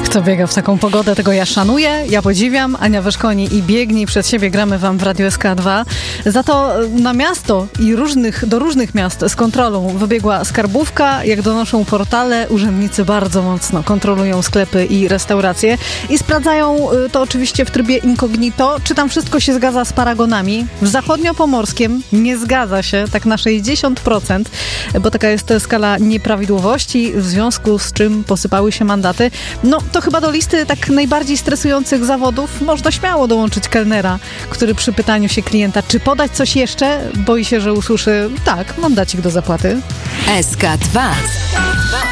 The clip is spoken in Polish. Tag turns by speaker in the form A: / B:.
A: Kto biega w taką pogodę, tego ja szanuję, ja podziwiam. Ania Wyszkoni i Biegnij przed siebie gramy wam w Radiu SK2. Za to na miasto i do różnych miast z kontrolą wybiegła skarbówka. Jak donoszą portale, urzędnicy bardzo mocno kontrolują sklepy i restauracje i sprawdzają to oczywiście w trybie incognito, czy tam wszystko się zgadza z paragonami. W zachodniopomorskiem nie zgadza się, tak na 60%, bo taka jest skala nieprawidłowości, w związku z czym posypały się mandaty. No to chyba do listy tak najbardziej stresujących zawodów można śmiało dołączyć kelnera, który przy pytaniu się klienta, czy podać coś jeszcze, boi się, że usłyszy, tak, mandacik do zapłaty.
B: SK2